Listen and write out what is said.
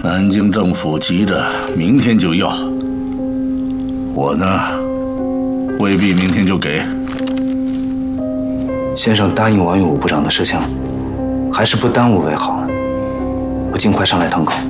南京政府急着明天就要，我呢，未必明天就给。 先生答应王玉武部长的事情，还是不耽误为好。我尽快上来通告。